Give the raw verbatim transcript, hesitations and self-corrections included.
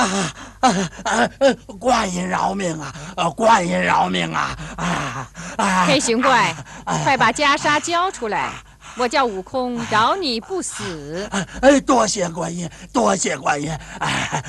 啊啊啊！观音饶命啊！呃，观音饶命啊！啊啊！ 黑熊怪，快把袈裟交出来！我叫悟空，饶你不死。 哎，多谢观音，多谢观音！哎。